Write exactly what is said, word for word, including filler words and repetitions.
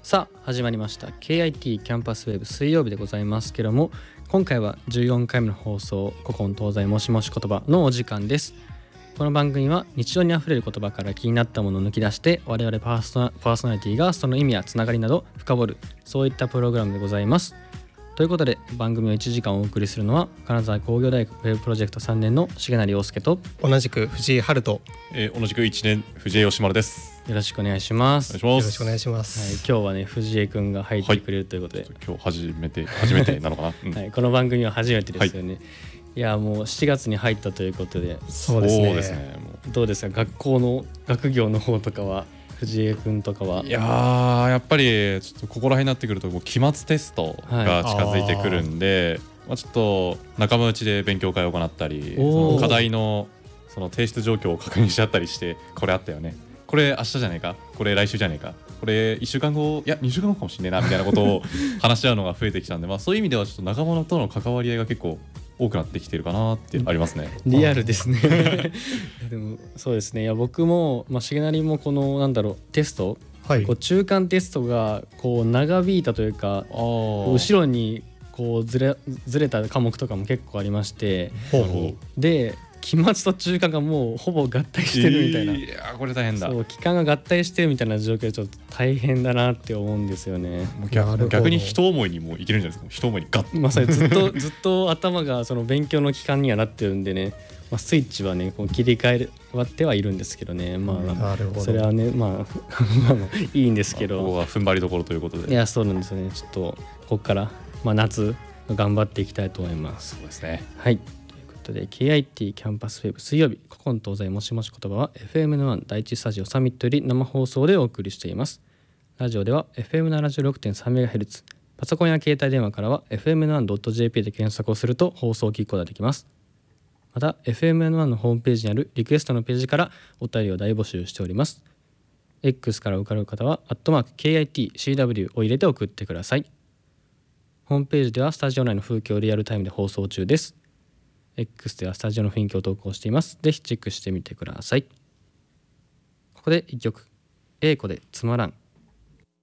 さあ始まりました ケーアイティー キャンパスウェブ水曜日でございますけども、今回はじゅうよんかいめの放送古今東西もしもし言葉のお時間です。この番組は日常にあふれる言葉から気になったものを抜き出して我々パーソナ、パーソナリティがその意味やつながりなど深掘る、そういったプログラムでございます。ということで番組をいちじかんお送りするのは金沢工業大学ウェブプロジェクトさんねんの重成陽介と同じく藤井春人、 えー、同じくいちねん藤江吉丸です。 よろしくお願いします。 お願いします。 よろしくお願いします、 はい、今日はね藤江くんが入ってくれるということで、はい、 今日初めて初めてなのかな、うんはい、この番組は初めてですよね、はい、いやもうしちがつに入ったということで、 そうですね、 そうですね。もうどうですか、学校の学業の方とかは藤江くんとかは。 いやーやっぱりちょっとここら辺になってくるともう期末テストが近づいてくるんで、はい、まあ、ちょっと仲間内で勉強会を行ったり、その課題のその提出状況を確認し合ったりして、これあったよね、これ明日じゃねえか、これ来週じゃねえか、これいっしゅうかんご、いやにしゅうかんごかもしれねえなみたいなことを話し合うのが増えてきたんで、まあそういう意味ではちょっと仲間との関わり合いが結構多くなってきてるかなってありますね。 リアルですねでもそうですね。いや僕も、まあ、重成もこのなんだろうテスト、はい、こう中間テストがこう長引いたというか、後ろにこうずれずれた科目とかも結構ありまして、ほうほうで期末と中間がもうほぼ合体してるみたいな、えー、 いやこれ大変だ。 そう期間が合体してるみたいな状況でちょっと大変だなって思うんですよね。 逆, 逆に一思いにもいけるんじゃないですか。一思いにガッと、 まさにずっとずっと頭がその勉強の期間にはなってるんでね、まあ、スイッチはねこう切り替えってはいるんですけどね、まあそれはねまあいいんですけど、 ここは踏ん張りどころということで。 いやそうなんですよね。ちょっとここから、まあ、夏頑張っていきたいと思います。 そうですね。 はい、で ケーアイティー キャンパスウェブ水曜日古今東西もしもし言葉は エフエムワン 第一スタジオサミットより生放送でお送りしています。ラジオでは エフエムななじゅうろくてんさんメガヘルツ、 パソコンや携帯電話からは エフエムワンドットジェーピー で検索をすると放送を聞くことができます。また エフエムワン のホームページにあるリクエストのページからお便りを大募集しております。 X から受かる方はアットマーク ケーアイティーシーダブリュー を入れて送ってください。ホームページではスタジオ内の風景をリアルタイムで放送中です。X ではスタジオの雰囲気を投稿しています。ぜひチェックしてみてください。ここでいっきょく、A子でつまらん。